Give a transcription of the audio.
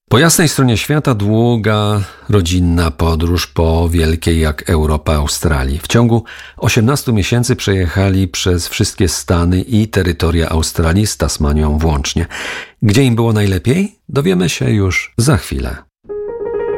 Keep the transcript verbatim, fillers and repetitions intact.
Po jasnej stronie świata długa, rodzinna podróż po wielkiej jak Europa Australii. W ciągu osiemnastu miesięcy przejechali przez wszystkie stany i terytoria Australii z Tasmanią włącznie. Gdzie im było najlepiej? Dowiemy się już za chwilę.